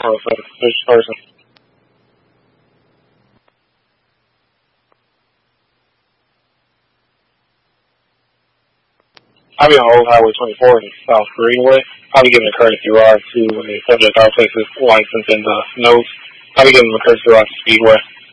Oh, so which person? I'll be on Old Highway 24 in South Greenway. I'll be giving a courtesy ride to a subject our place is licensed in the nose. I'll be giving them a courtesy ride to Speedway.